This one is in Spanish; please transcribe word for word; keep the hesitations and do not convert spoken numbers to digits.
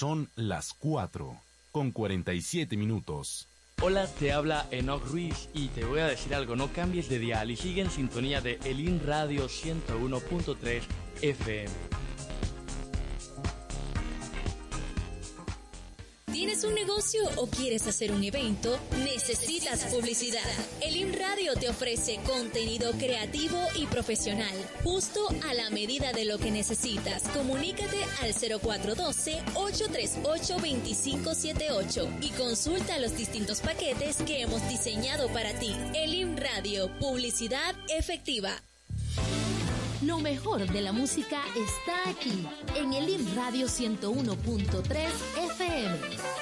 Son las cuatro, con cuarenta y siete minutos. Hola, te habla Enoch Ruiz y te voy a decir algo, no cambies de dial y sigue en sintonía de Elin Radio ciento uno punto tres F M. ¿Tienes un negocio o quieres hacer un evento? Necesitas publicidad. Elin Radio te ofrece contenido creativo y profesional, justo a la medida de lo que necesitas. Comunícate al cero cuatro uno dos, ocho tres ocho, dos cinco siete ocho y consulta los distintos paquetes que hemos diseñado para ti. Elin Radio, publicidad efectiva. Lo mejor de la música está aquí, en Elin Radio ciento uno punto tres F M.